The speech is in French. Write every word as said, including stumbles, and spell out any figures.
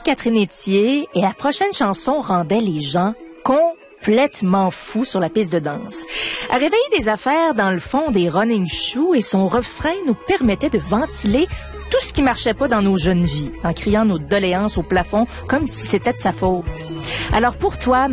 Catherine Etier et la prochaine chanson rendait les gens complètement fous sur la piste de danse. Elle réveillait des affaires dans le fond des running shoes et son refrain nous permettait de ventiler tout ce qui marchait pas dans nos jeunes vies, en criant nos doléances au plafond comme si c'était de sa faute. Alors pour toi,